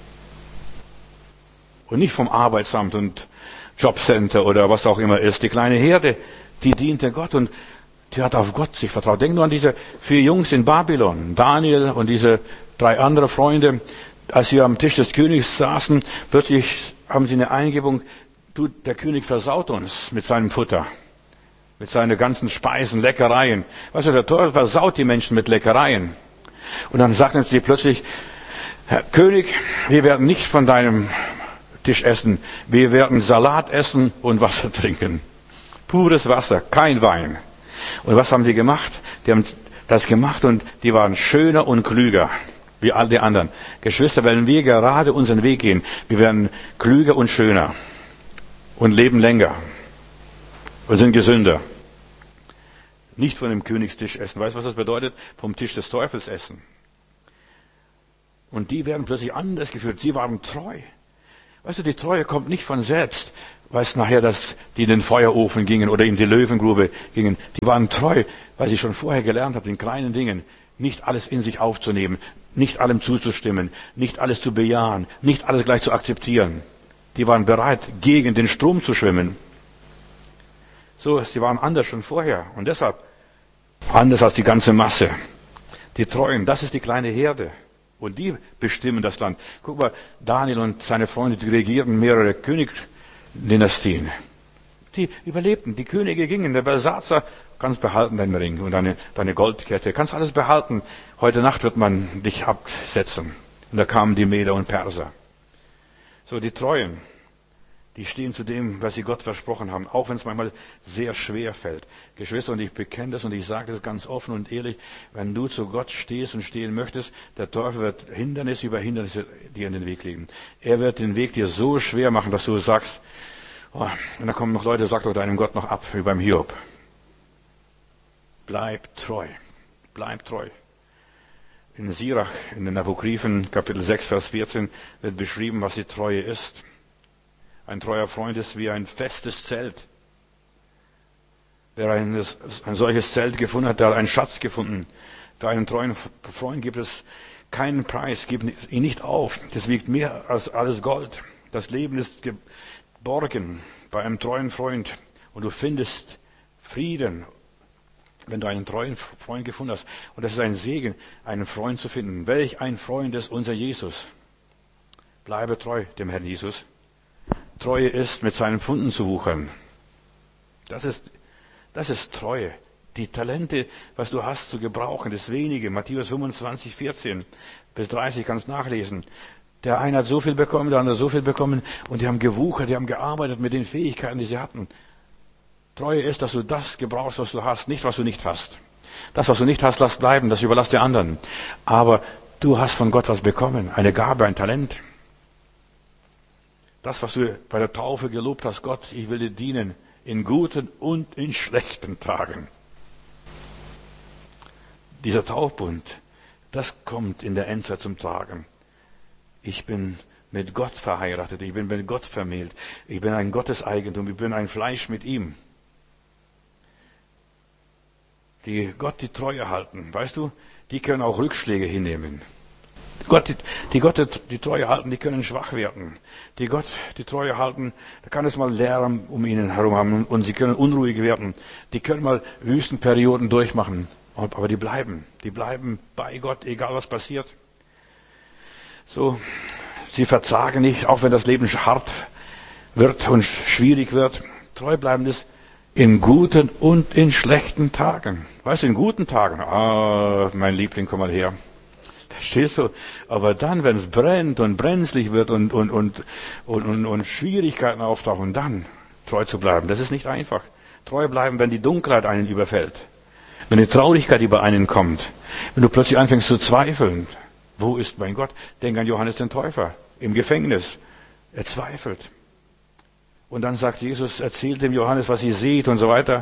Und nicht vom Arbeitsamt und Jobcenter oder was auch immer ist. Die kleine Herde, die diente Gott und die hat auf Gott sich vertraut. Denk nur an diese vier Jungs in Babylon. Daniel und diese drei andere Freunde. Als sie am Tisch des Königs saßen, plötzlich haben sie eine Eingebung, du, der König versaut uns mit seinem Futter. Mit seinen ganzen Speisen, Leckereien. Weißt du, der Teufel versaut die Menschen mit Leckereien. Und dann sagten sie plötzlich, Herr König, wir werden nicht von deinem Tisch essen. Wir werden Salat essen und Wasser trinken. Pures Wasser, kein Wein. Und was haben die gemacht? Die haben das gemacht und die waren schöner und klüger, wie all die anderen. Geschwister, wenn wir gerade unseren Weg gehen, wir werden klüger und schöner und leben länger und sind gesünder. Nicht von dem Königstisch essen. Weißt du, was das bedeutet? Vom Tisch des Teufels essen. Und die werden plötzlich anders geführt. Sie waren treu. Weißt du, die Treue kommt nicht von selbst. Weißt nachher, dass die in den Feuerofen gingen oder in die Löwengrube gingen. Die waren treu, weil sie schon vorher gelernt haben, in kleinen Dingen nicht alles in sich aufzunehmen, nicht allem zuzustimmen, nicht alles zu bejahen, nicht alles gleich zu akzeptieren. Die waren bereit, gegen den Strom zu schwimmen. So, sie waren anders schon vorher und deshalb anders als die ganze Masse. Die Treuen, das ist die kleine Herde. Und die bestimmen das Land. Guck mal, Daniel und seine Freunde, die regierten mehrere Königsdynastien. Die überlebten. Die Könige gingen. Der Belsatzer, kannst behalten deinen Ring und deine, deine Goldkette. Kannst alles behalten. Heute Nacht wird man dich absetzen. Und da kamen die Meder und Perser. So, die Treuen, die stehen zu dem, was sie Gott versprochen haben, auch wenn es manchmal sehr schwer fällt. Geschwister, und ich bekenne das und ich sage das ganz offen und ehrlich, wenn du zu Gott stehst und stehen möchtest, der Teufel wird Hindernisse über Hindernisse dir in den Weg legen. Er wird den Weg dir so schwer machen, dass du sagst, oh, und da kommen noch Leute, sag doch deinem Gott noch ab, wie beim Hiob. Bleib treu, bleib treu. In Sirach, in den Apokryphen, Kapitel sechs, Vers vierzehn, wird beschrieben, was die Treue ist. Ein treuer Freund ist wie ein festes Zelt. Wer ein, ein solches Zelt gefunden hat, der hat einen Schatz gefunden. Für einen treuen Freund gibt es keinen Preis, gib ihn nicht auf. Das wiegt mehr als alles Gold. Das Leben ist geborgen bei einem treuen Freund. Und du findest Frieden, wenn du einen treuen Freund gefunden hast. Und das ist ein Segen, einen Freund zu finden. Welch ein Freund ist unser Jesus. Bleibe treu dem Herrn Jesus. Treue ist, mit seinen Pfunden zu wuchern. Das ist, das ist Treue. Die Talente, was du hast, zu gebrauchen, das Wenige. Matthäus fünfundzwanzig, vierzehn bis dreißig kannst nachlesen. Der eine hat so viel bekommen, der andere so viel bekommen und die haben gewuchert, die haben gearbeitet mit den Fähigkeiten, die sie hatten. Treue ist, dass du das gebrauchst, was du hast, nicht was du nicht hast. Das, was du nicht hast, lass bleiben, das überlass dir anderen. Aber du hast von Gott was bekommen, eine Gabe, ein Talent. Das, was du bei der Taufe gelobt hast, Gott, ich will dir dienen, in guten und in schlechten Tagen. Dieser Taufbund, das kommt in der Endzeit zum Tragen. Ich bin mit Gott verheiratet, ich bin mit Gott vermählt, ich bin ein Gotteseigentum, ich bin ein Fleisch mit ihm. Die Gott die Treue halten, weißt du, die können auch Rückschläge hinnehmen. Gott, die, die Gott die, die Treue halten, die können schwach werden. Die Gott die Treue halten, da kann es mal Lärm um ihnen herum haben und sie können unruhig werden. Die können mal Wüstenperioden durchmachen, aber die bleiben, die bleiben bei Gott, egal was passiert. So, sie verzagen nicht, auch wenn das Leben hart wird und schwierig wird. Treu bleiben ist in guten und in schlechten Tagen. Weißt du, in guten Tagen, ah, mein Liebling, komm mal her. Verstehst du? Aber dann, wenn es brennt und brenzlig wird und, und, und, und, und, und Schwierigkeiten auftauchen, dann treu zu bleiben, das ist nicht einfach. Treu bleiben, wenn die Dunkelheit einen überfällt. Wenn die Traurigkeit über einen kommt. Wenn du plötzlich anfängst zu zweifeln. Wo ist mein Gott? Denk an Johannes den Täufer im Gefängnis. Er zweifelt. Und dann sagt Jesus, erzählt dem Johannes, was ihr seht und so weiter.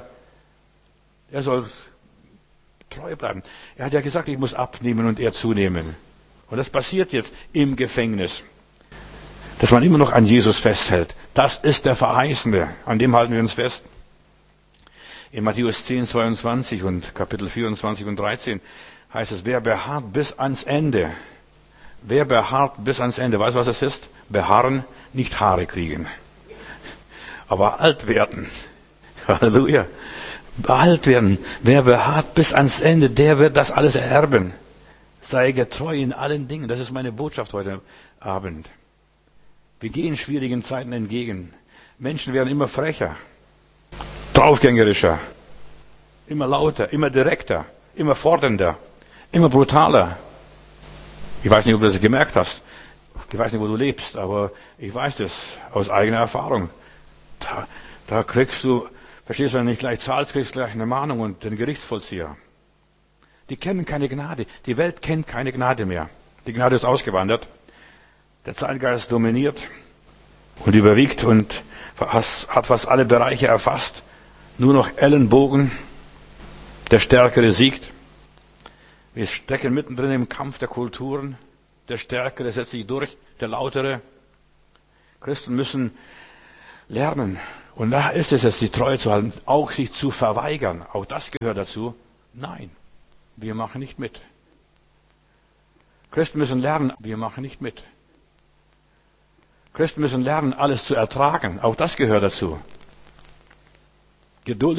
Er soll treu bleiben. Er hat ja gesagt, ich muss abnehmen und er zunehmen. Und das passiert jetzt im Gefängnis. Dass man immer noch an Jesus festhält. Das ist der Verheißene. An dem halten wir uns fest. In Matthäus zehn, zweiundzwanzig und Kapitel vierundzwanzig und dreizehn heißt es, wer beharrt bis ans Ende. Wer beharrt bis ans Ende. Weißt du, was es ist? Beharren, nicht Haare kriegen. Aber alt werden. Halleluja. Alt werden. Wer beharrt bis ans Ende, der wird das alles ererben. Sei getreu in allen Dingen. Das ist meine Botschaft heute Abend. Wir gehen schwierigen Zeiten entgegen. Menschen werden immer frecher, draufgängerischer, immer lauter, immer direkter, immer fordernder, immer brutaler. Ich weiß nicht, ob du das gemerkt hast. Ich weiß nicht, wo du lebst, aber ich weiß das aus eigener Erfahrung. Da, da kriegst du, verstehst du, wenn du nicht gleich zahlst, kriegst du gleich eine Mahnung und den Gerichtsvollzieher. Die kennen keine Gnade. Die Welt kennt keine Gnade mehr. Die Gnade ist ausgewandert. Der Zeitgeist dominiert und überwiegt und hat fast alle Bereiche erfasst. Nur noch Ellenbogen. Der Stärkere siegt. Wir stecken mittendrin im Kampf der Kulturen. Der Stärkere setzt sich durch, der Lautere. Christen müssen lernen. Und da ist es jetzt, die Treue zu halten, auch sich zu verweigern. Auch das gehört dazu. Nein, wir machen nicht mit. Christen müssen lernen, wir machen nicht mit. Christen müssen lernen, alles zu ertragen. Auch das gehört dazu. Geduld